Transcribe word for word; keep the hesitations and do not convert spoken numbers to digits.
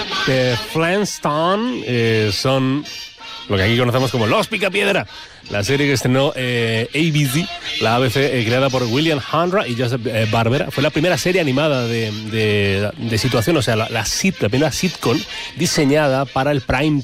The Flintstones eh, son lo que aquí conocemos como Los Picapiedra, la serie que estrenó eh, A B C, la A B C, eh, creada por William Hanna y Joseph eh, Barbera. Fue la primera serie animada de, de, de situación, o sea, la, la, sit, la primera sitcom diseñada para el prime